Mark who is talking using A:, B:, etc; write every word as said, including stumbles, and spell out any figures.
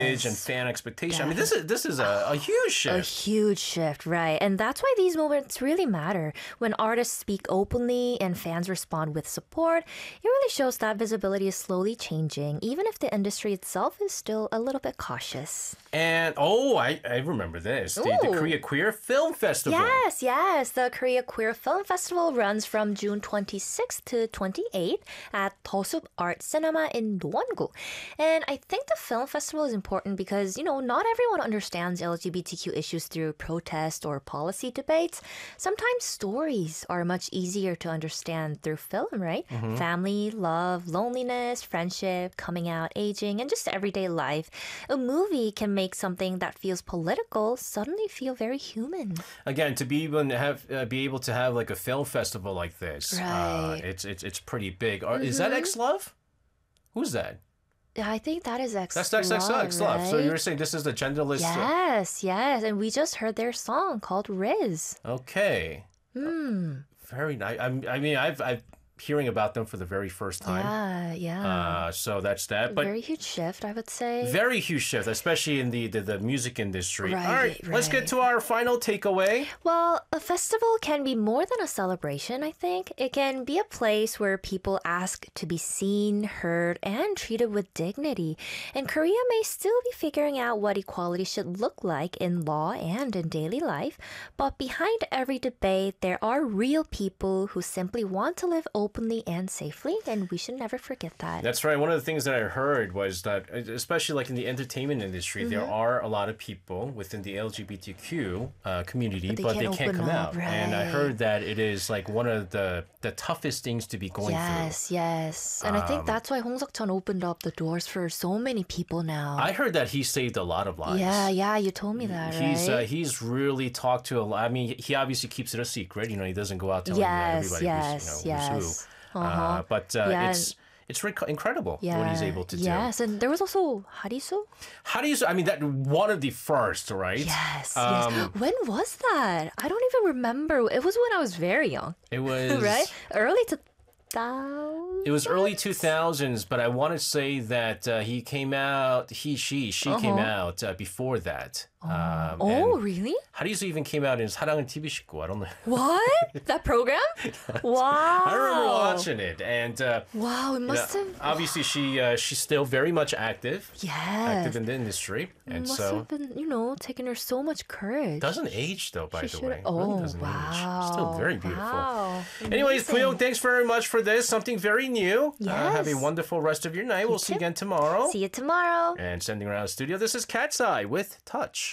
A: and fan expectation. I mean, this is this is a, a huge shift.
B: A huge shift, right. And that's why these moments really matter. When artists speak openly and fans respond with support, it really shows that visibility is slowly changing, even if the industry itself is still a little bit cautious.
A: And, oh, I, I remember this. The, the Korea Queer Film Festival.
B: Yes, yes. The Korea Queer Film Festival runs from June twenty-sixth to twenty-eighth at Dosup Art Cinema in Dongwon-gu. And I think the film festival is important because, you know, not everyone understands L G B T Q issues through protest or policy debates. Sometimes stories are much easier to understand through film, right? Mm-hmm. Family, love, loneliness, friendship, coming out, aging, and just everyday life. A movie can make something that feels political suddenly feel very human.
A: Again, to be able to have uh, be able to have like a film festival like this,
B: right.
A: uh, it's it's it's pretty big. Or, mm-hmm. Is that X-Love? Who's that?
B: I think that is X.
A: That's X X X Love. Right? So you're saying this is the genderless.
B: Yes, yes, and we just heard their song called Riz.
A: Okay.
B: Hmm.
A: Very nice. I, I mean, I've I've hearing about them for the very first time.
B: Yeah, yeah.
A: Uh, so that's that. But
B: very huge shift, I would say.
A: Very huge shift, especially in the, the, the music industry.
B: Right,
A: All right,
B: right,
A: let's get to our final takeaway.
B: Well, a festival can be more than a celebration, I think. It can be a place where people ask to be seen, heard, and treated with dignity. And Korea may still be figuring out what equality should look like in law and in daily life. But behind every debate, there are real people who simply want to live openly openly and safely, and we should never forget that.
A: That's right. One of the things that I heard was that, especially like in the entertainment industry, mm-hmm. there are a lot of people within the L G B T Q uh, community, but they but can't, they can't come up, out. Right. And I heard that it is like one of the, the toughest things to be going
B: yes,
A: through. Yes,
B: yes. And um, I think that's why Hong Seok-chan opened up the doors for so many people now.
A: I heard that he saved a lot of lives.
B: Yeah, yeah, you told me that,
A: he's,
B: right?
A: Uh, he's really talked to a lot. I mean, he obviously keeps it a secret. You know, he doesn't go out telling
B: yes,
A: everybody
B: yes,
A: who's, you know,
B: yes.
A: who's who.
B: Uh-huh.
A: Uh, but uh,
B: yeah.
A: it's it's rec- incredible
B: yeah.
A: what he's able to do.
B: Yes, and there was also Harisu.
A: Harisu, I mean, that one of the first, right?
B: Yes,
A: um,
B: yes. When was that? I don't even remember. It was when I was very young.
A: It was...
B: right? Early two thousands?
A: It was early two thousands, but I want to say that uh, he came out, he, she, she uh-huh. came out uh, before that.
B: Um, oh, really?
A: Harisu even came out in 사랑은 티비 식구. I don't know.
B: What? That program? Wow.
A: I remember watching it. And uh,
B: wow, it must
A: you know,
B: have...
A: Obviously, she uh, she's still very much active.
B: Yes.
A: Active in the industry.
B: It
A: and
B: must
A: so,
B: have been, you know, taking her so much courage.
A: Doesn't age, though, by
B: she
A: the way.
B: Should... Oh,
A: really doesn't
B: wow.
A: age. Still very beautiful.
B: Wow.
A: Anyways, Puyong, thanks very much for this. Something very new.
B: Yes.
A: Uh, have a wonderful rest of your night.
B: You
A: we'll
B: too.
A: see you again tomorrow.
B: See you tomorrow.
A: And sending around the studio, this is Cat's Eye with Touch.